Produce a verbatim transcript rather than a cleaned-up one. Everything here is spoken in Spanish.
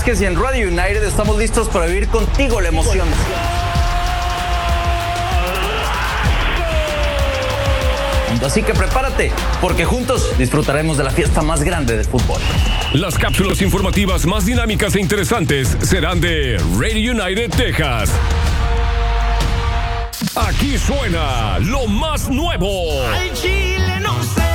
Vázquez y en Radio United estamos listos para vivir contigo la emoción. Así que prepárate, porque juntos disfrutaremos de la fiesta más grande del fútbol. Las cápsulas informativas más dinámicas e interesantes serán de Radio United Texas. Aquí suena lo más nuevo. Al Chile no sé.